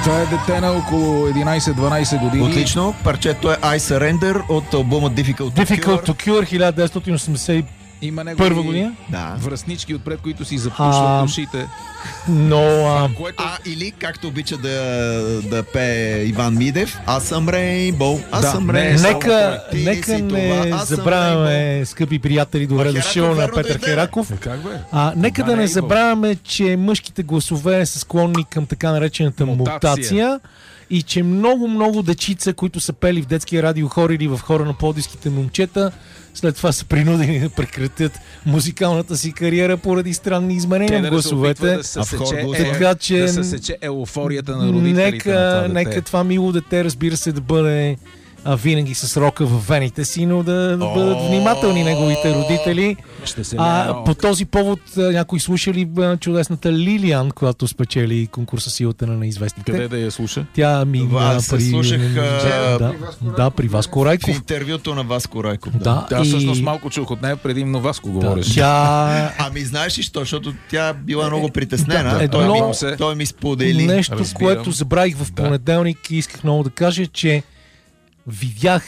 Това е дете на около 11-12 години. Отлично. Парчето е I Surrender от албума Difficult to Cure 1981 Има първа година. Да. Връстнички отпред, които си запушват ушите. Но... или както обича да пее Иван Мидев, аз съм Рейнбоу, аз съм Рейнбоу. Нека не забравяме, скъпи приятели, добре дошъл на Петър Хераков. Нека да не забравяме, че мъжките гласове са склонни към така наречената мутация. И че много дечица, които са пели в детския радиохор или в хора на пловдивските момчета, след това са принудени да прекратят музикалната си кариера поради странни изменения в гласовете. Така че да се сече еуфорията на родителите. Нека това мило дете, разбира се, да бъде винаги с рока в вените си, но да бъдат внимателни неговите родители. По този повод някои слушали чудесната Лилиан, която спечели конкурса Силата на неизвестните. Къде да я слуша? Тя слушах при Васко Райков. В интервюто на Васко Райков. Да, всъщност малко чух от нея, преди но Васко говореше. Знаеш ли що? Защото тя била много притеснена. Той ми сподели. Нещо, което забравих в понеделник и исках много да кажа, че видях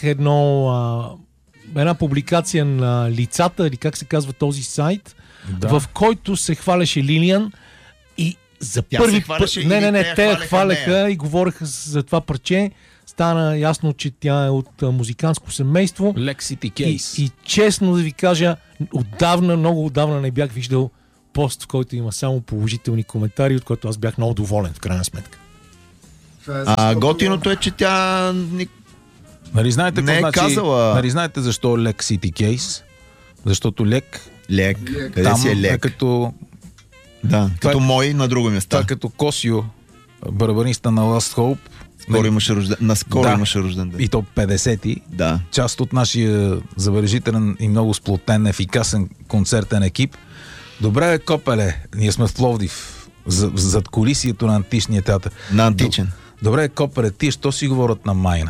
една публикация на Лицата, или как се казва този сайт, в който се хваляше Лилиан и за първи път... Те я хваляха и говореха за това парче. Стана ясно, че тя е от музикантско семейство. Lexity Case. И честно да ви кажа, много отдавна не бях виждал пост, в който има само положителни коментари, от който аз бях много доволен в крайна сметка. Готиното е, че тя... Нали знаете не е казала... Нали знаете защо Lek City Case? Защото Лек. Къде си е Лек? Като мой на друго место. Това е като Косио, барабаниста на Last Hope. Наскоро имаше рожден ден. И то 50-ти. Да. Част от нашия забележителен и много сплотен, ефикасен концертен екип. Добре, копеле, ние сме в Пловдив, зад колисието на античния театър. На античен. Добре, копеле, тия що си говорят на майна?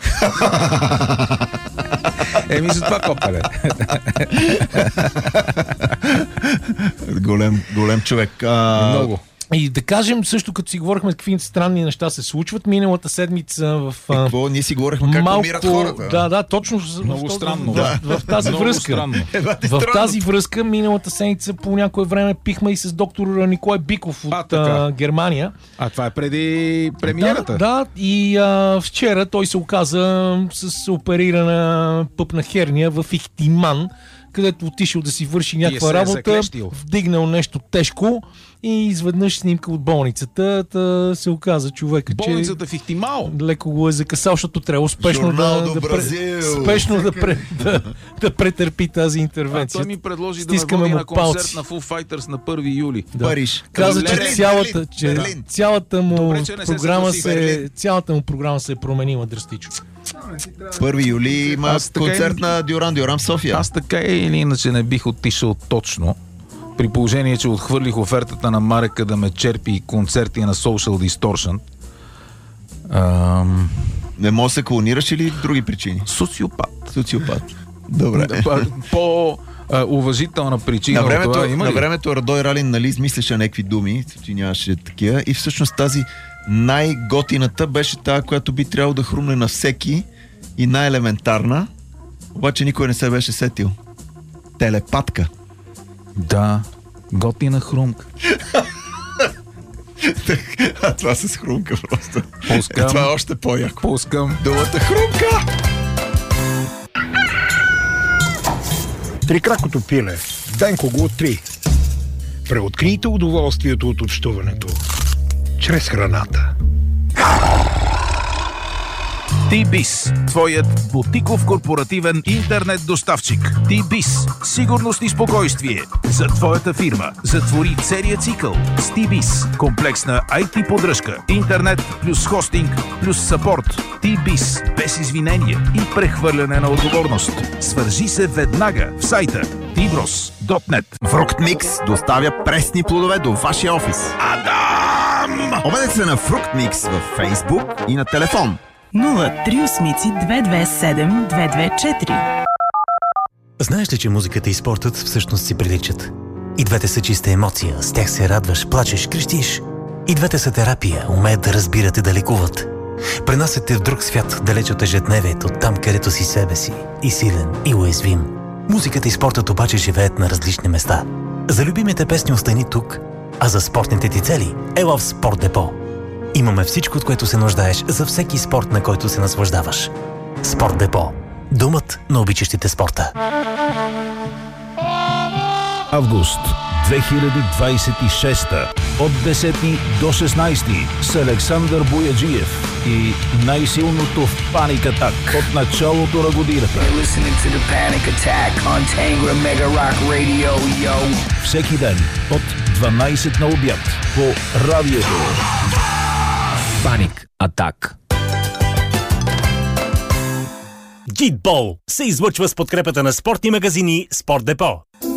За това копеле. Голем човек. Много. И да кажем също, като си говорихме какви странни неща се случват, миналата седмица в... Какво? Ние си говорихме как умират хората. Да, точно много странно. В тази връзка. В тази връзка миналата седмица по някое време пихме и с доктор Николай Биков от Германия. Това е преди премиерата. Да, и вчера той се оказа с оперирана пъпна херния в Ихтиман, където отишъл да си върши някаква работа, вдигнал нещо тежко и изведнъж снимка от болницата се оказа човека, болницата в Ихтимал леко го е закъсал, защото трябва спешно да претърпи тази интервенция. Той ми предложи да ме води на концерт на Foo Fighters на 1 юли. Париж. Каза, че цялата му програма се е променила драстично. 1 юли има концерт на Дюран в София. Аз така или иначе не бих отишъл точно, при положение, че отхвърлих офертата на Марека да ме черпи концерти на Social Distortion. Не може да се клонираш или други причини? Социопат. Добре. Уважителна причина. На времето Радой Ралин измисляше някакви думи, че нямаше такива, и всъщност тази най-готината беше тая, която би трябвало да хрумне на всеки и най-елементарна, обаче никой не се беше сетил. Телепатка. Да, готина хрумка. Това с хрумка просто. Пускам. Това е още по-яко. Пускам думата хрумка. Трикракото пиле. Денко го откри. Преоткрийте удоволствието от общуването чрез храната. T-Biz, твоят бутиков корпоративен интернет доставчик. T-Biz, сигурност и спокойствие за твоята фирма. Затвори целият цикъл с T-Biz. Комплексна IT поддръжка, интернет плюс хостинг плюс съпорт. T-Biz, без извинения и прехвърляне на отговорност. Свържи се веднага в сайта tbros.net. Fructmix доставя пресни плодове до вашия офис. Адам! Обадете се на Fructmix във Facebook и на телефон 038 227 224. Знаеш ли, че музиката и спортът всъщност си приличат? И двете са чиста емоция. С тях се радваш, плачеш, крещиш. И двете са терапия, умеят да разбират и да лекуват. Пренасят те в друг свят, далеч от ежедневието, там където си себе си, и силен, и уязвим. Музиката и спортът обаче живеят на различни места. За любимите песни остани тук, а за спортните ти цели ела в Спорт Депо. Имаме всичко, от което се нуждаеш за всеки спорт, на който се наслаждаваш. Спорт Депо. Домът на обичащите спорта. Август 2026 от 10 до 16 с Александър Бояджиев и най-силното в Паник Атак от началото на годината. Всеки ден от 12 на обяд по радиото. Паник Атак. Гитбол се излъчва с подкрепата на спортни магазини Спорт Депо.